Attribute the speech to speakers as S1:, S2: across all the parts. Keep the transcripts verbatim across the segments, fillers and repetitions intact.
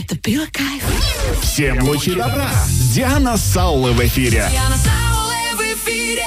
S1: Это было кайф.
S2: Всем лучи добра. Диана Саула в эфире.
S1: Диана Саула в эфире.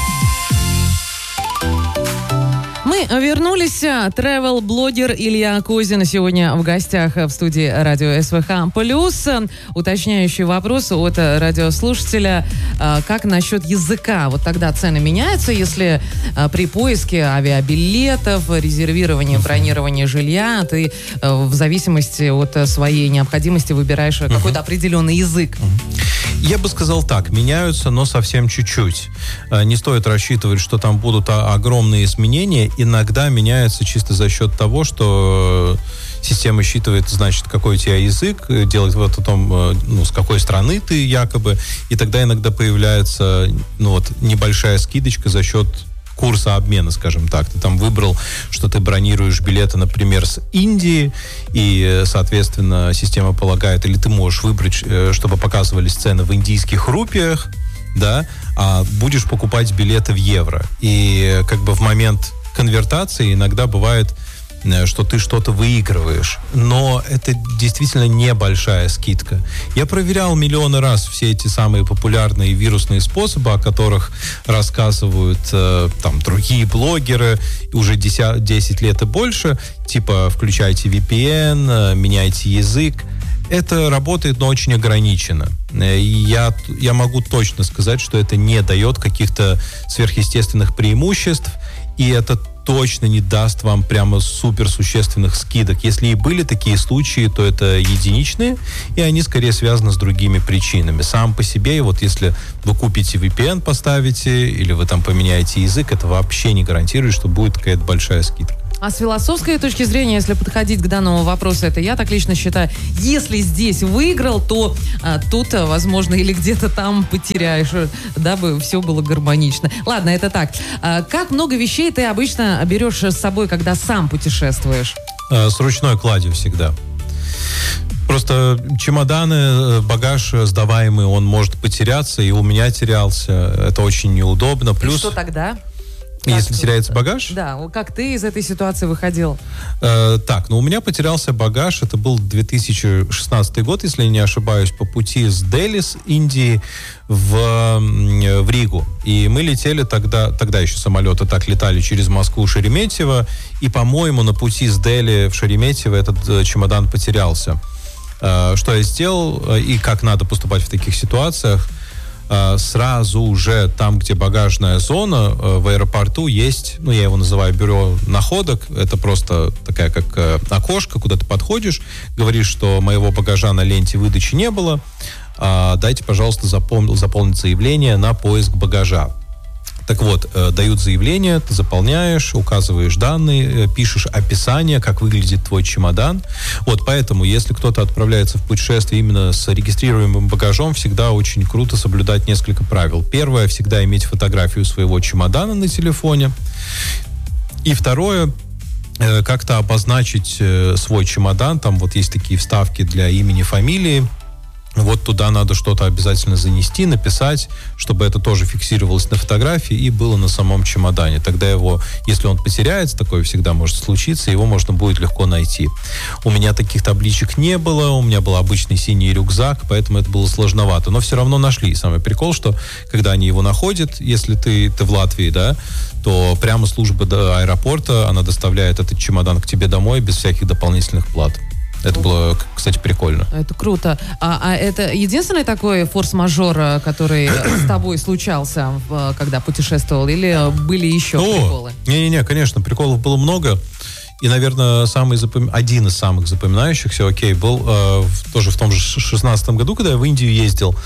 S3: Мы вернулись. Travel-блогер Илья Козин сегодня в гостях в студии радио СВХ+. Плюс уточняющий вопрос от радиослушателя. Как насчет языка? Вот тогда цены меняются, если при поиске авиабилетов, резервировании, бронировании жилья ты в зависимости от своей необходимости выбираешь uh-huh. какой-то определенный язык?
S4: Я бы сказал так, меняются, но совсем чуть-чуть. Не стоит рассчитывать, что там будут огромные изменения. Иногда меняется чисто за счет того, что система считывает, значит, какой у тебя язык, делает вот о том, ну, с какой страны ты якобы, и тогда иногда появляется, ну, вот, небольшая скидочка за счет курса обмена, скажем так. Ты там выбрал, что ты бронируешь билеты, например, с Индии, и, соответственно, система полагает, или ты можешь выбрать, чтобы показывались цены в индийских рупиях, да, а будешь покупать билеты в евро. И как бы в момент конвертации иногда бывает, что ты что-то выигрываешь. Но это действительно небольшая скидка. Я проверял миллионы раз все эти самые популярные вирусные способы, о которых рассказывают э, там другие блогеры уже десять лет и больше. Типа включайте ви пи эн, э, меняйте язык. Это работает, но очень ограниченно. Я, я могу точно сказать, что это не дает каких-то сверхъестественных преимуществ, и это точно не даст вам прямо суперсущественных скидок. Если и были такие случаи, то это единичные, и они скорее связаны с другими причинами. Сам по себе, вот если вы купите ви пи эн, поставите, или вы там поменяете язык, это вообще не гарантирует, что будет какая-то большая скидка.
S3: А с философской точки зрения, если подходить к данному вопросу, это я так лично считаю, если здесь выиграл, то а, тут, возможно, или где-то там потеряешь, дабы все было гармонично. Ладно, это так. А, как много вещей ты обычно берешь с собой, когда сам путешествуешь?
S4: А, с ручной кладью всегда. Просто чемоданы, багаж сдаваемый, он может потеряться, и у меня терялся. Это очень неудобно. Плюс...
S3: И что тогда?
S4: Если
S3: как
S4: теряется багаж?
S3: Да, как ты из этой ситуации выходил?
S4: Э, так, ну у меня потерялся багаж, это был две тысячи шестнадцатый год, если я не ошибаюсь, по пути с Дели, с Индии в, в Ригу. И мы летели тогда, тогда еще самолеты так летали через Москву, Шереметьево, и, по-моему, на пути с Дели в Шереметьево этот чемодан потерялся. Э, что я сделал и как надо поступать в таких ситуациях? Сразу же там, где багажная зона, в аэропорту есть, ну, я его называю бюро находок, это просто такая как окошко, куда ты подходишь, говоришь, что моего багажа на ленте выдачи не было, дайте, пожалуйста, запом- заполнить заявление на поиск багажа. Так вот, э, дают заявление, ты заполняешь, указываешь данные, э, пишешь описание, как выглядит твой чемодан. Вот, поэтому, если кто-то отправляется в путешествие именно с регистрируемым багажом, всегда очень круто соблюдать несколько правил. Первое, всегда иметь фотографию своего чемодана на телефоне. И второе, э, как-то обозначить э, свой чемодан. Там вот есть такие вставки для имени, фамилии. Вот туда надо что-то обязательно занести, написать, чтобы это тоже фиксировалось на фотографии и было на самом чемодане. Тогда его, если он потеряется, такое всегда может случиться, его можно будет легко найти. У меня таких табличек не было, у меня был обычный синий рюкзак, поэтому это было сложновато. Но все равно нашли. И самый прикол, что когда они его находят, если ты, ты в Латвии, да, то прямо служба до аэропорта, она доставляет этот чемодан к тебе домой без всяких дополнительных плат. Это было, кстати, прикольно.
S3: Это круто. А, а это единственный такой форс-мажор, который с тобой случался, когда путешествовал? Или были еще
S4: О,
S3: приколы?
S4: Не-не-не, конечно, приколов было много. И, наверное, самый запом... один из самых запоминающихся, окей, был э, в, тоже в том же шестнадцатом году, когда я в Индию ездил.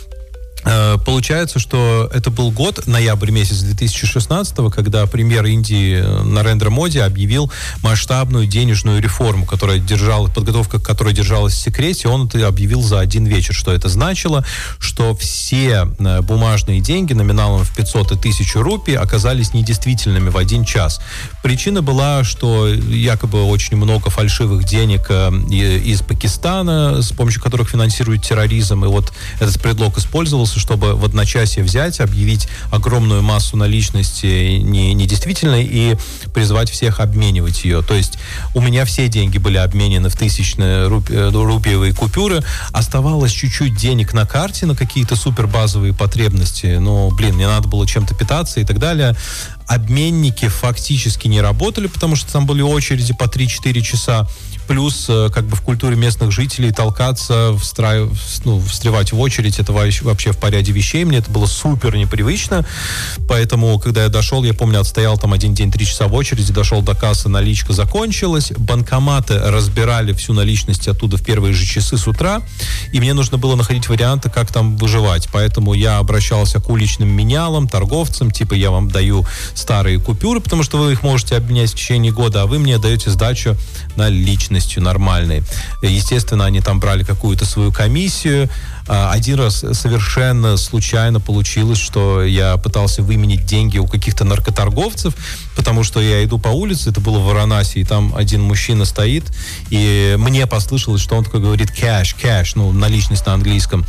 S4: Получается, что это был год, ноябрь месяц две тысячи шестнадцатого, когда премьер Индии Нарендра Моди объявил масштабную денежную реформу, которая держала, подготовка к которой держалась в секрете. Он это объявил за один вечер. Что это значило? Что все бумажные деньги номиналом в пятьсот и тысячу рупий оказались недействительными в один час. Причина была, что якобы очень много фальшивых денег из Пакистана, с помощью которых финансируют терроризм, и вот этот предлог использовался, просто чтобы в одночасье взять, объявить огромную массу наличности не, недействительной и призвать всех обменивать ее. То есть у меня все деньги были обменены в тысячные рупи, рупиевые купюры, оставалось чуть-чуть денег на карте на какие-то супербазовые потребности, ну, блин, мне надо было чем-то питаться и так далее. Обменники фактически не работали, потому что там были очереди по три-четыре часа. Плюс, как бы в культуре местных жителей толкаться, встра... ну, встревать в очередь, это вообще в порядке вещей. Мне это было супер непривычно. Поэтому, когда я дошел, я помню, отстоял там один день три часа в очереди, дошел до кассы, наличка закончилась. Банкоматы разбирали всю наличность оттуда в первые же часы с утра. И мне нужно было находить варианты, как там выживать. Поэтому я обращался к уличным менялам, торговцам. Типа, я вам даю старые купюры, потому что вы их можете обменять в течение года, а вы мне даете сдачу наличности нормальной. Естественно, они там брали какую-то свою комиссию. Один раз совершенно случайно получилось, что я пытался выменить деньги у каких-то наркоторговцев, потому что я иду по улице, это было в Варанаси, и там один мужчина стоит, и мне послышалось, что он такой говорит cash, cash, ну, наличность на английском.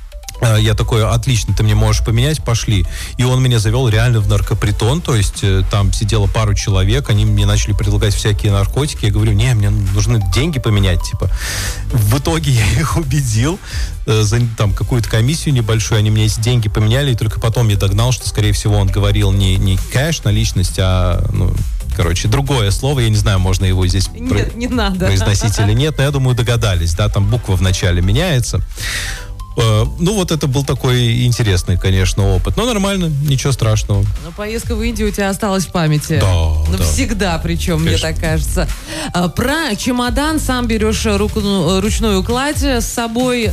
S4: Я такой, отлично, ты мне можешь поменять, пошли. И он меня завел реально в наркопритон, то есть там сидело пару человек, они мне начали предлагать всякие наркотики. Я говорю, не, мне нужны деньги поменять, типа. В итоге я их убедил за там какую-то комиссию небольшую, они мне эти деньги поменяли, и только потом я догнал, что, скорее всего, он говорил не, не кэш, наличность, а, ну, короче, другое слово, я не знаю, можно его здесь
S3: нет,
S4: про-
S3: не надо.
S4: произносить или нет, но я думаю, догадались, да, там буква в начале меняется. Ну, вот это был такой интересный, конечно, опыт. Но нормально, ничего страшного.
S3: Но поездка в Индию у тебя осталась в памяти.
S4: Да,
S3: навсегда, да. Причем, конечно. Мне так кажется. Про чемодан сам берешь руку, ручную кладь с собой.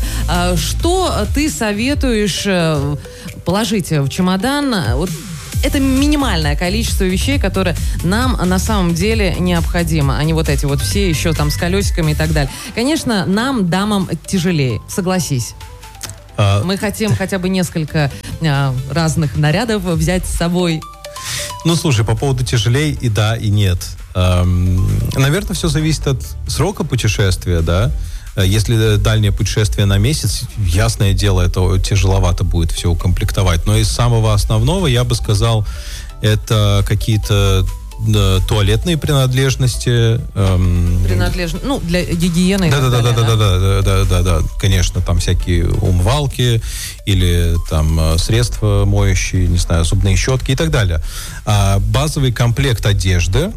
S3: Что ты советуешь положить в чемодан? Вот это минимальное количество вещей, которые нам на самом деле необходимо, а не вот эти вот все еще там с колесиками и так далее. Конечно, нам, дамам, тяжелее, согласись. А... Мы хотим хотя бы несколько а, разных нарядов взять с собой.
S4: Ну, слушай, по поводу тяжелей и да, и нет. Эм, наверное, все зависит от срока путешествия, да. Если дальнее путешествие на месяц, ясное дело, это тяжеловато будет все укомплектовать. Но из самого основного, я бы сказал, это какие-то да, туалетные принадлежности. Эм...
S3: Принадлежности, ну, для гигиены.
S4: Да, да, да, да, да, да, да, да, да, да, конечно, там всякие умывалки или там средства моющие, не знаю, зубные щетки и так далее. А базовый комплект одежды,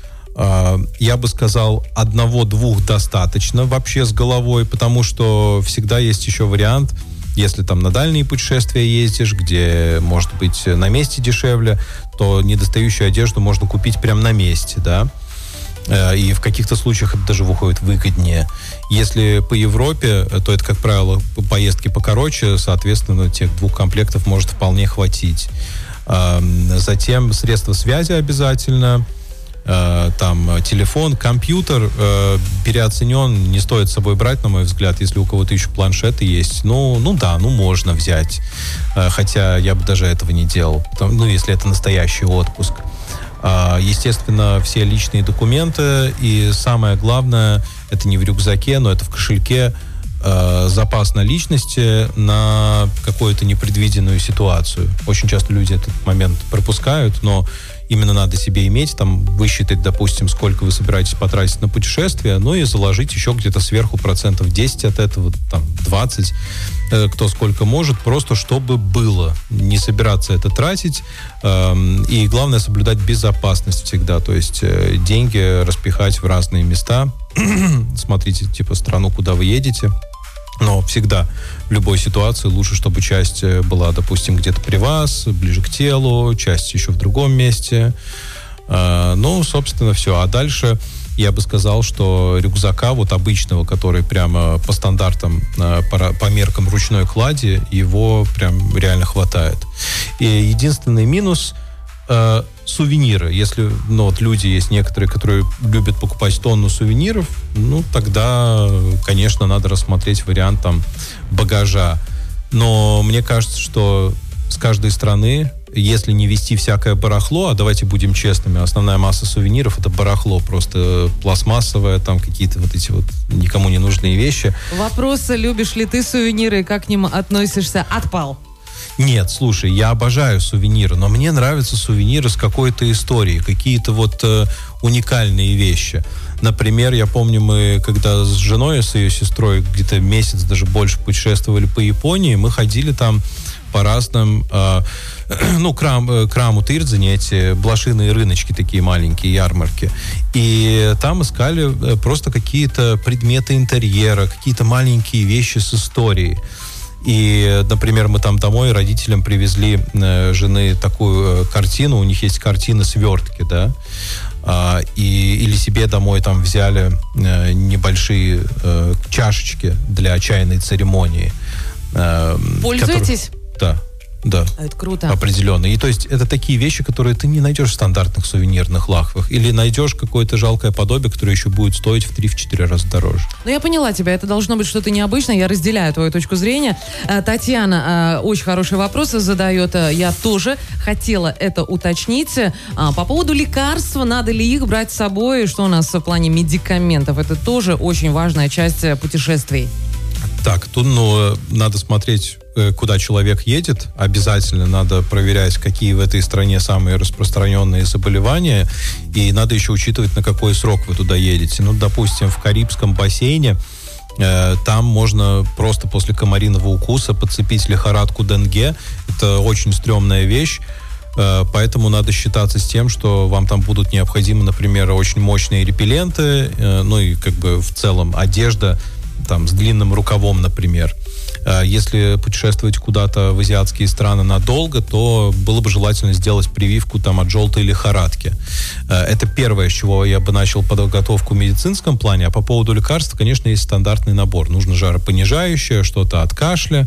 S4: я бы сказал, одного-двух достаточно вообще с головой, потому что всегда есть еще вариант, если там на дальние путешествия ездишь, где, может быть, на месте дешевле, то недостающую одежду можно купить прямо на месте, да, и в каких-то случаях это даже выходит выгоднее. Если по Европе, то это, как правило, поездки покороче, соответственно, тех двух комплектов может вполне хватить. Затем средства связи обязательно, там телефон, компьютер э, переоценен, не стоит с собой брать, на мой взгляд, если у кого-то еще планшеты есть. Ну, ну да, ну можно взять. Э, хотя я бы даже этого не делал. Потому, ну, если это настоящий отпуск. Э, естественно, все личные документы. И самое главное, это не в рюкзаке, но это в кошельке, э, запас наличности на какую-то непредвиденную ситуацию. Очень часто люди этот момент пропускают, но именно надо себе иметь, там, высчитать, допустим, сколько вы собираетесь потратить на путешествие, ну и заложить еще где-то сверху процентов десять от этого, там, двадцать, э, кто сколько может, просто чтобы было. Не собираться это тратить, э, и главное соблюдать безопасность всегда, то есть э, деньги распихать в разные места. Смотрите, типа, страну, куда вы едете. Но всегда в любой ситуации лучше, чтобы часть была, допустим, где-то при вас, ближе к телу, часть еще в другом месте. Э, ну, собственно, все. А дальше я бы сказал, что рюкзака вот обычного, который прямо по стандартам, э, по, по меркам ручной клади, его прям реально хватает. И единственный минус э, сувениры. Если, ну, вот люди есть некоторые, которые любят покупать тонну сувениров, ну, тогда, конечно, надо рассмотреть вариант там багажа. Но мне кажется, что с каждой страны, если не везти всякое барахло, а давайте будем честными, основная масса сувениров — это барахло, просто пластмассовое, там какие-то вот эти вот никому не нужные вещи.
S3: Вопрос, любишь ли ты сувениры и как к ним относишься, отпал.
S4: Нет, слушай, я обожаю сувениры, но мне нравятся сувениры с какой-то историей, какие-то вот э, уникальные вещи. Например, я помню, мы когда с женой, с ее сестрой где-то месяц, даже больше путешествовали по Японии, мы ходили там по разным, э, ну, крам, краму Тырдзине, эти блошиные рыночки такие маленькие, ярмарки. И там искали просто какие-то предметы интерьера, какие-то маленькие вещи с историей. И, например, мы там домой родителям привезли э, жены такую э, картину, у них есть картины свертки, да, а, и, или себе домой там взяли э, небольшие э, чашечки для чайной церемонии. Э,
S3: Пользуетесь?
S4: Которые, да. Да.
S3: Это круто.
S4: Определенно. И то есть это такие вещи, которые ты не найдешь в стандартных сувенирных лавках. Или найдешь какое-то жалкое подобие, которое еще будет стоить в три-четыре раза дороже.
S3: Ну, я поняла тебя. Это должно быть что-то необычное. Я разделяю твою точку зрения. Татьяна очень хорошие вопросы задает. Я тоже хотела это уточнить. По поводу лекарств, надо ли их брать с собой? Что у нас в плане медикаментов? Это тоже очень важная часть путешествий.
S4: Так, тут, ну, надо смотреть, куда человек едет. Обязательно надо проверять, какие в этой стране самые распространенные заболевания. И надо еще учитывать, на какой срок вы туда едете. Ну, допустим, в Карибском бассейне э, там можно просто после комариного укуса подцепить лихорадку денге. Это очень стрёмная вещь. Э, поэтому надо считаться с тем, что вам там будут необходимы, например, очень мощные репелленты, э, ну и как бы в целом одежда там, с длинным рукавом, например. Если путешествовать куда-то в азиатские страны надолго, то было бы желательно сделать прививку там, от желтой лихорадки. Это первое, с чего я бы начал подготовку в медицинском плане. А по поводу лекарств, конечно, есть стандартный набор. Нужно жаропонижающее, что-то от кашля,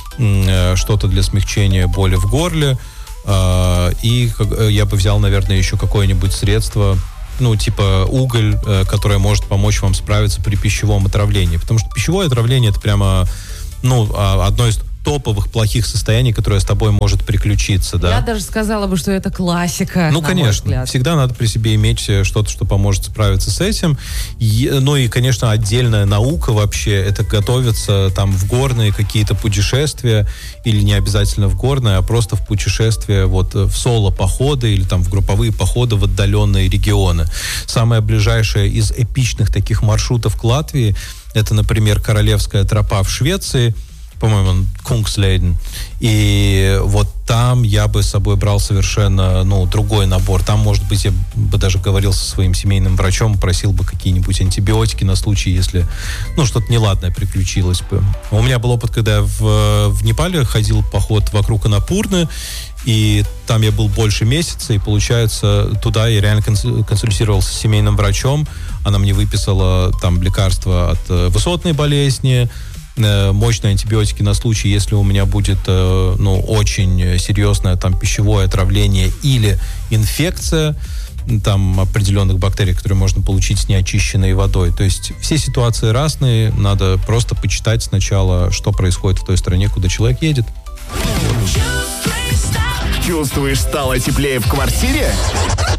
S4: что-то для смягчения боли в горле. И я бы взял, наверное, еще какое-нибудь средство, ну, типа уголь, э, которое может помочь вам справиться при пищевом отравлении. Потому что пищевое отравление — это прямо, ну, одно из топовых плохих состояний, которое с тобой может приключиться, да.
S3: Я даже сказала бы, что это классика.
S4: Ну, конечно. Всегда надо при себе иметь что-то, что поможет справиться с этим. И, ну и, конечно, отдельная наука вообще — это готовиться там в горные какие-то путешествия, или не обязательно в горные, а просто в путешествия вот в соло-походы или там в групповые походы в отдаленные регионы. Самое ближайшее из эпичных таких маршрутов к Латвии — это, например, Королевская тропа в Швеции, по-моему, Кунгслейден. И вот там я бы с собой брал совершенно, ну, другой набор. Там, может быть, я бы даже говорил со своим семейным врачом, просил бы какие-нибудь антибиотики на случай, если, ну, что-то неладное приключилось бы. У меня был опыт, когда я в, в Непале ходил поход вокруг Аннапурны, и там я был больше месяца, и, получается, туда я реально консультировался с семейным врачом. Она мне выписала там лекарства от высотной болезни, мощные антибиотики на случай, если у меня будет, ну, очень серьезное там пищевое отравление или инфекция там определенных бактерий, которые можно получить с неочищенной водой. То есть все ситуации разные, надо просто почитать сначала, что происходит в той стране, куда человек едет.
S2: Чувствуешь, стало теплее в квартире?